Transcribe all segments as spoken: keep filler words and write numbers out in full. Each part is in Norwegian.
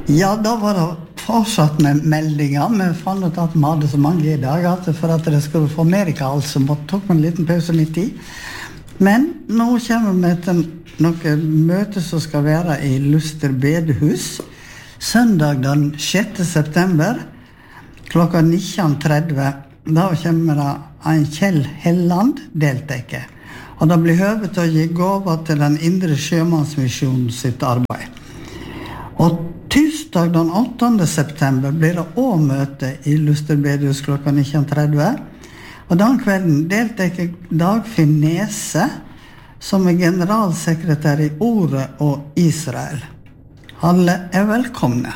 Ja, da var det fortsatt med meldinger. Vi fant ut at vi hadde så mange i dag at for at det skulle få Amerika, altså måtte tok vi en liten pause midt i. Men nå kommer vi til noe møte som skal være i Luster bedehus. Søndag den sjette september klokka nitton tretti. Da kommer det en Kjell Helland deltake. Og det blir høve til å gi gaver til den indre sjømannsmisjonen sitt arbeid. Og tirsdag den åttende september blir det også møte i Luster bedehus klokka nitton tretti. Og den kvelden deltaker Dagfinn Nese, som er generalsekretær i Ordet og Israel. Alle er velkomne.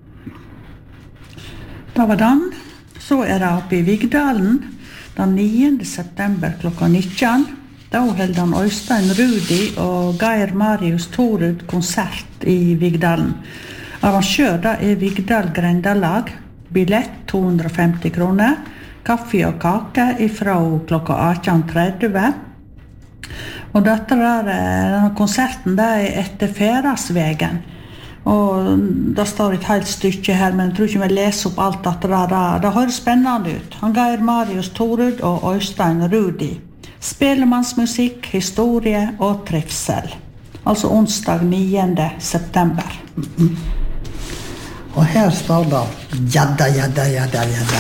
Da var den. Så er det oppe i Vigdalen den niende september klokka nitton. Da holder han Øystein Rudi og Geir Marius Torud konsert i Vigdalen. Arrangør da er Vigdal Grendalag. Billett to hundre og femti kroner. Kaffe og kake ifra klokka atten tretti. Og dette der, denne konserten der er etter Ferasvegen. Og det står et helt stykke her, men jeg tror ikke vi leser opp alt dette der. Det, det høres spennende ut. Han Geir Marius Torud og Øystein Rudi. Spelemannsmusikk, historie og trivsel. Altså onsdag niende september. Mm-hmm. Og her står det jadda, jadda, jadda, jadda.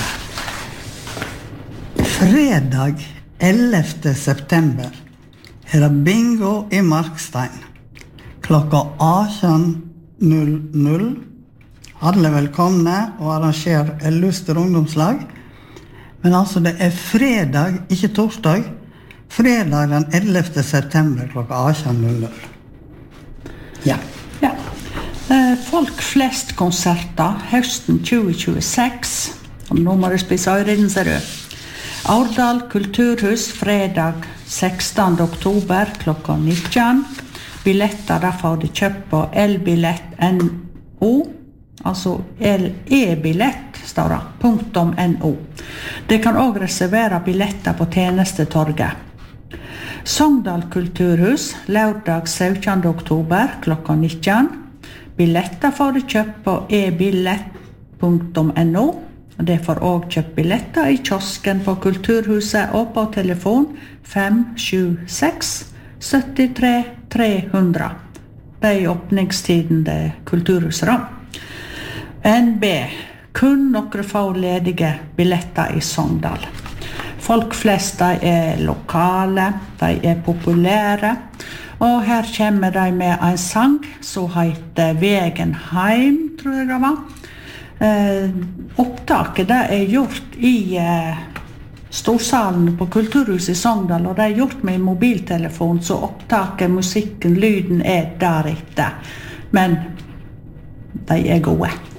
Fredag ellevte september er det bingo i Markstein. Klokka atten null null. Alle velkomne og arrangerer Luster ungdomslag. Men altså det er fredag, ikke torsdag. Fredag den ellevte september klokka atten null null. Ja. Ja. Folk flest konserter høsten tjue tjueseks. Og nå må du spise øyreden, ser du. Aurdal Kulturhus fredag sekstende oktober klokka nitton. Billetter der får du kjøpt på elbillett punktum no, altså e-billett står det, punktum no. Det kan også reservere billetter på tjenestetorget. Sogndal Kulturhus lørdag syttende oktober klokka nitton. Billetter får du kjøpt på e-billett punktum no. Det får også kjøpt billetter i kiosken på Kulturhuset og på telefon fem sju seks sytti tre tre hundre. Det er åpningstiden det Kulturhuset da. N B. Kun noen få ledige billetter i Sogndal. Folk flest de er lokale, de er populære, og her kommer de med en sang som heter Vegen heim, tror jeg det var. Eh, opptaket det er gjort i eh, storsalen på Kulturhuset i Sogndal, og det er gjort med mobiltelefon, så opptaket, musikken, lyden er deretter. Men de er gode.